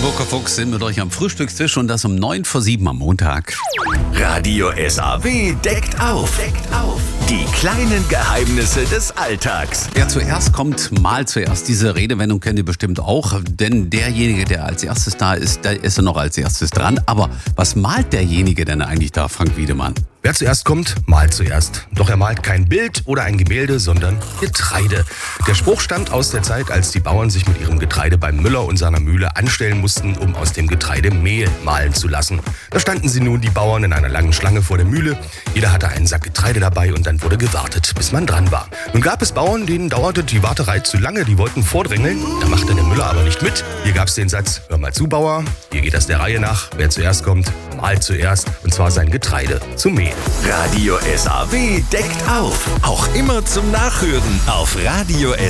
Burkhard Fuchs sind mit euch am Frühstückstisch und das um 9:07 am Montag. Radio SAW deckt auf. Die kleinen Geheimnisse des Alltags. Wer zuerst kommt, malt zuerst. Diese Redewendung kennt ihr bestimmt auch, denn derjenige, der als erstes da ist, der ist ja noch als erstes dran. Aber was malt derjenige denn eigentlich da, Frank Wiedemann? Wer zuerst kommt, malt zuerst. Doch er malt kein Bild oder ein Gemälde, sondern Getreide. Der Spruch stammt aus der Zeit, als die Bauern sich mit ihrem Getreide beim Müller und seiner Mühle anstellen mussten, um aus dem Getreide Mehl mahlen zu lassen. Da standen sie nun, die Bauern, in einer langen Schlange vor der Mühle. Jeder hatte einen Sack Getreide dabei und dann wurde gewartet, bis man dran war. Nun gab es Bauern, denen dauerte die Warterei zu lange, die wollten vordrängeln. Da machte der Müller aber nicht mit. Hier gab es den Satz: Hör mal zu, Bauer, hier geht das der Reihe nach. Wer zuerst kommt, malt zuerst, und zwar sein Getreide zu Mehl. Radio SAW deckt auf. Auch immer zum Nachhören auf Radio